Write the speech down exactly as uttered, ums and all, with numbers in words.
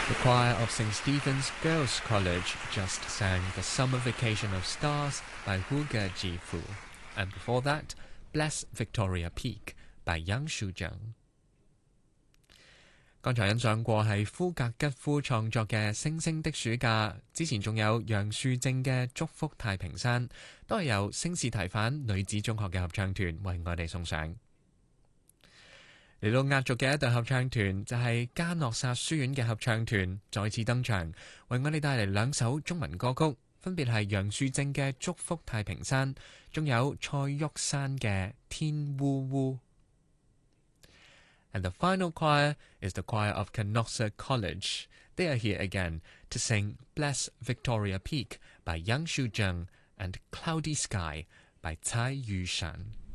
The choir of Saint Stephen's Girls' College just sang The Summer Vacation of Stars by Huge Jifu. And before that, Bless Victoria Peak by Yang Shuzheng. 剛才欣賞過係夫格吉夫創作嘅《星星的暑假》，之前仲有楊樹正嘅《祝福太平山》，都係由聖士提反女子中學嘅合唱團為我哋送上。嚟到壓軸嘅一隊合唱團就係嘉諾撒書院嘅合唱團再次登場，為我哋帶嚟兩首中文歌曲，分別係楊樹正嘅《祝福太平山》，仲有蔡旭山嘅《天烏烏》。And the final choir is the choir of Canossa College. They are here again to sing Bless Victoria Peak by Yang Shuzheng and Cloudy Sky by Cai Yushan.